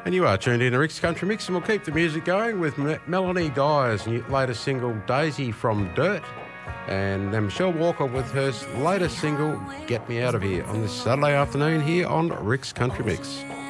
And you are tuned in to Rick's Country Mix, and we'll keep the music going with Melanie Guy's latest single, Daisy from Dirt, and then Michelle Walker with her latest single, Get Me Out of Here, on this Saturday afternoon here on Rick's Country Mix.